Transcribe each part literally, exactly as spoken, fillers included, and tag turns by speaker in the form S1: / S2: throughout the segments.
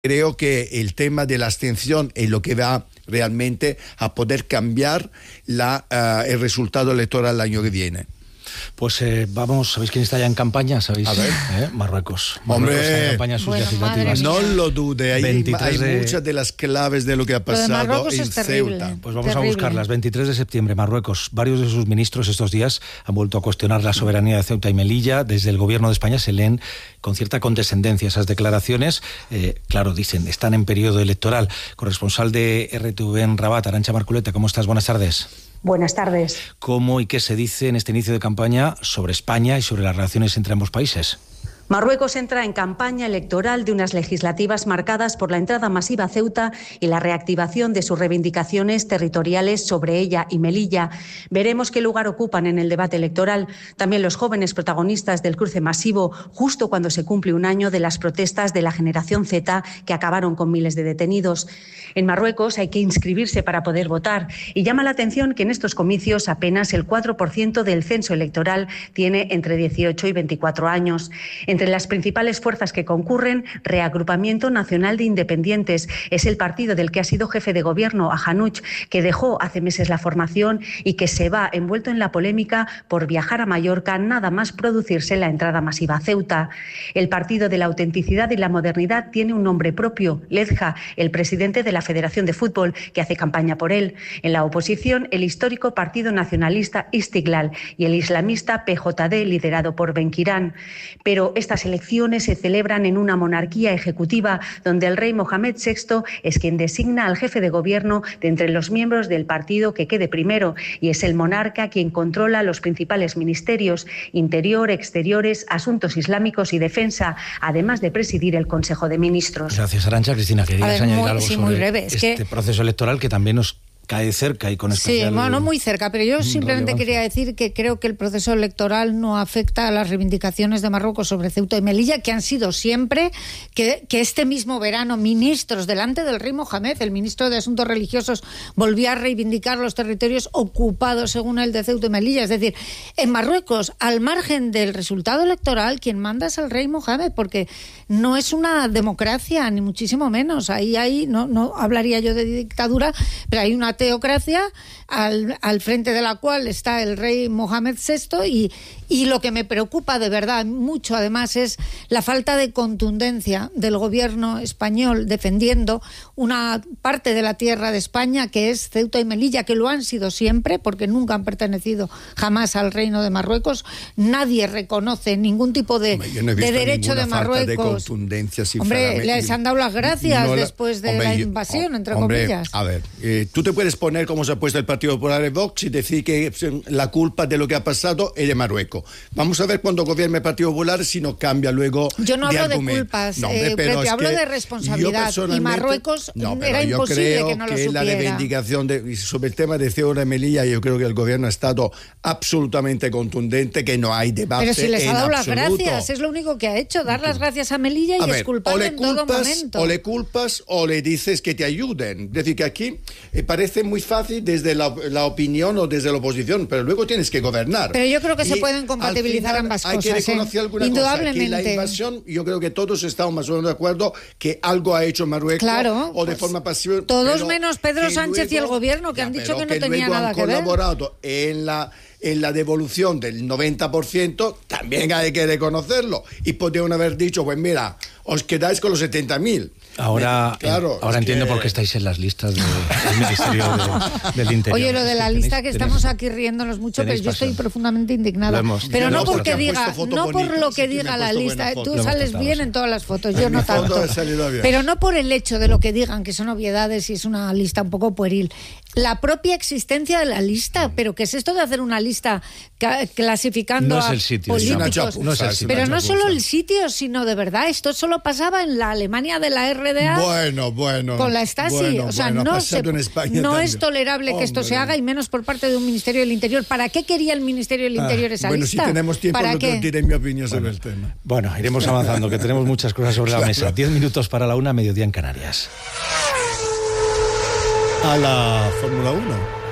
S1: Creo que el tema de la abstención es lo que va realmente a poder cambiar la, uh, el resultado electoral el año que viene.
S2: Pues eh, vamos, ¿sabéis quién está ya en campaña? ¿Sabéis?
S1: A ver.
S2: ¿Eh? Marruecos.
S1: Hombre,
S2: Marruecos está en campaña sus
S3: bueno,
S2: legislativas.
S1: No lo dude, hay, hay
S2: de...
S1: muchas de las claves de lo que ha pasado en Ceuta.
S2: Pues vamos
S3: terrible.
S2: a buscarlas. veintitrés de septiembre, Marruecos. Varios de sus ministros estos días han vuelto a cuestionar la soberanía de Ceuta y Melilla. Desde el gobierno de España se leen con cierta condescendencia esas declaraciones. Eh, claro, dicen, están en periodo electoral. Corresponsal de R T V en Rabat, Arantxa Marculeta, ¿cómo estás? Buenas tardes.
S4: Buenas tardes.
S2: ¿Cómo y qué se dice en este inicio de campaña sobre España y sobre las relaciones entre ambos países?
S4: Marruecos entra en campaña electoral de unas legislativas marcadas por la entrada masiva a Ceuta y la reactivación de sus reivindicaciones territoriales sobre ella y Melilla. Veremos qué lugar ocupan en el debate electoral también los jóvenes protagonistas del cruce masivo, justo cuando se cumple un año de las protestas de la generación Z que acabaron con miles de detenidos. En Marruecos hay que inscribirse para poder votar y llama la atención que en estos comicios apenas el cuatro por ciento del censo electoral tiene entre dieciocho y veinticuatro años. Entre las principales fuerzas que concurren, Reagrupamiento Nacional de Independientes. Es el partido del que ha sido jefe de gobierno, Ahanuch, que dejó hace meses la formación y que se va envuelto en la polémica por viajar a Mallorca nada más producirse la entrada masiva a Ceuta. El Partido de la Autenticidad y la Modernidad tiene un nombre propio, Ledja, el presidente de la Federación de Fútbol, que hace campaña por él. En la oposición, el histórico Partido Nacionalista Istiklal y el islamista P J D, liderado por Benkirán. Pero estas elecciones se celebran en una monarquía ejecutiva donde el rey Mohamed sexto es quien designa al jefe de gobierno de entre los miembros del partido que quede primero y es el monarca quien controla los principales ministerios, interior, exteriores, asuntos islámicos y defensa, además de presidir el Consejo de Ministros.
S2: Gracias, Arantxa. Cristina, ¿querías
S3: ver,
S2: añadir
S3: muy,
S2: algo
S3: sí,
S2: sobre
S3: muy breve. Es
S2: este
S3: que...
S2: proceso electoral que también nos cae de cerca y con especial...
S3: Sí, bueno, no muy cerca, pero yo simplemente quería decir que creo que el proceso electoral no afecta a las reivindicaciones de Marruecos sobre Ceuta y Melilla, que han sido siempre, que, que este mismo verano ministros delante del rey Mohamed, el ministro de Asuntos Religiosos, volvía a reivindicar los territorios ocupados según él de Ceuta y Melilla. Es decir, en Marruecos, al margen del resultado electoral, quien manda es el rey Mohamed, porque no es una democracia, ni muchísimo menos. Ahí, ahí no, no hablaría yo de dictadura, pero hay una teocracia al, al frente de la cual está el rey Mohamed sexto y, y lo que me preocupa de verdad mucho además es la falta de contundencia del gobierno español defendiendo una parte de la tierra de España que es Ceuta y Melilla, que lo han sido siempre porque nunca han pertenecido jamás al reino de Marruecos. Nadie reconoce ningún tipo de, hombre, no de derecho de Marruecos.
S1: De contundencia,
S3: hombre, les han dado las gracias
S1: no la,
S3: después de
S1: hombre,
S3: la invasión, entre
S1: hombre,
S3: comillas.
S1: A ver, eh, tú te puedes poner como se ha puesto el Partido Popular de Vox y decir que la culpa de lo que ha pasado es de Marruecos. Vamos a ver cuando gobierne el Partido Popular si no cambia luego.
S3: Yo no
S1: de
S3: hablo
S1: argumento.
S3: de culpas,
S1: no, hombre,
S3: eh,
S1: pero
S3: te
S1: es
S3: hablo
S1: que
S3: de responsabilidad. Y Marruecos
S1: no,
S3: era imposible que no lo
S1: que
S3: supiera.
S1: La reivindicación de, sobre el tema de Ceuta y Melilla, yo creo que el gobierno ha estado absolutamente contundente, que no hay debate.
S3: Pero si les ha dado las
S1: absoluto.
S3: gracias, es lo único que ha hecho, dar las gracias a Melilla y
S1: a ver,
S3: exculparle en
S1: culpas,
S3: todo momento.
S1: O le culpas o le dices que te ayuden. Es decir, que aquí eh, parece muy fácil desde la, la opinión o desde la oposición, pero luego tienes que gobernar.
S3: Pero yo creo que
S1: y
S3: se pueden compatibilizar ambas
S1: hay
S3: cosas.
S1: Hay que reconocer
S3: ¿eh?
S1: alguna
S3: Indudablemente.
S1: cosa, que la invasión, yo creo que todos estamos más o menos de acuerdo que algo ha hecho Marruecos,
S3: claro,
S1: o de
S3: pues,
S1: forma pasiva.
S3: Todos
S1: pero
S3: menos Pedro Sánchez
S1: luego,
S3: y el gobierno, que
S1: ya,
S3: han dicho que no
S1: que
S3: tenía nada que ver.
S1: han colaborado en la en la devolución del noventa por ciento, también hay que reconocerlo. Y podrían haber dicho, pues mira, os quedáis con los setenta mil.
S2: Ahora,
S1: claro,
S2: ahora entiendo que... por qué estáis en las listas de, del Ministerio de, del Interior.
S3: Oye, lo de la
S2: tenéis,
S3: lista que
S2: tenéis,
S3: estamos aquí riéndonos mucho, pero yo
S2: pasión.
S3: estoy profundamente indignada.
S2: Hemos,
S3: pero no,
S1: no
S3: porque
S1: porque
S3: diga, no por
S1: bonita,
S3: lo que
S1: sí,
S3: diga la lista, tú
S2: Lo
S3: sales
S2: tratado,
S3: bien
S2: sí.
S3: en todas las fotos, yo no tanto. Pero no por el hecho de lo que digan, que son obviedades y es una lista un poco pueril. La propia existencia de la lista, pero ¿qué es esto de hacer una lista clasificando
S2: no es
S3: a
S2: el sitio,
S3: políticos?
S1: chapuza,
S2: no es el sitio,
S3: pero no
S2: chapuza.
S3: solo el sitio, sino de verdad, esto solo pasaba en la Alemania de la R D A.
S1: Bueno, bueno.
S3: Con la Stasi,
S1: bueno,
S3: o sea,
S1: bueno,
S3: no,
S1: ha
S3: se,
S1: en España
S3: no
S1: también.
S3: es tolerable que esto
S1: Hombre.
S3: se haga y menos por parte de un Ministerio del Interior. ¿Para qué quería el Ministerio del Interior
S1: Ah,
S3: esa
S1: bueno,
S3: lista?
S1: si tenemos tiempo,
S3: ¿Para
S1: no
S3: qué?
S1: te diré mi opinión
S2: bueno,
S1: sobre el tema.
S2: Bueno, iremos avanzando, que tenemos muchas cosas sobre claro. la mesa. Diez minutos para la una, mediodía en Canarias.
S1: A la Fórmula uno.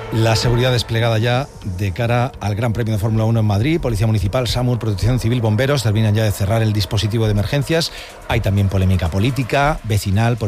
S2: La seguridad desplegada ya de cara al Gran Premio de Fórmula uno en Madrid. Policía Municipal, SAMUR, Protección Civil, Bomberos terminan ya de cerrar el dispositivo de emergencias. Hay también polémica política, vecinal, por